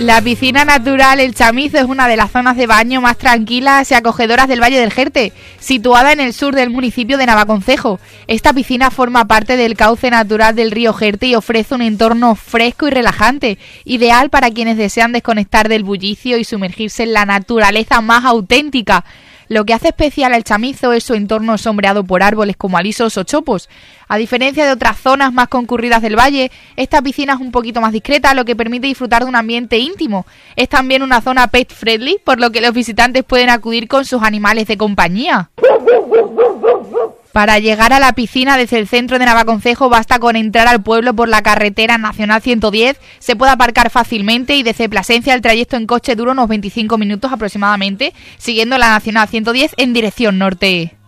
La piscina natural El Chamizo es una de las zonas de baño más tranquilas y acogedoras del Valle del Jerte, situada en el sur del municipio de Navaconcejo. Esta piscina forma parte del cauce natural del río Jerte y ofrece un entorno fresco y relajante, ideal para quienes desean desconectar del bullicio y sumergirse en la naturaleza más auténtica. Lo que hace especial al Chamizo es su entorno sombreado por árboles como alisos o chopos. A diferencia de otras zonas más concurridas del valle, esta piscina es un poquito más discreta, lo que permite disfrutar de un ambiente íntimo. Es también una zona pet friendly, por lo que los visitantes pueden acudir con sus animales de compañía. Para llegar a la piscina desde el centro de Navaconcejo basta con entrar al pueblo por la carretera nacional 110, se puede aparcar fácilmente y desde Plasencia el trayecto en coche dura unos 25 minutos aproximadamente, siguiendo la nacional 110 en dirección norte.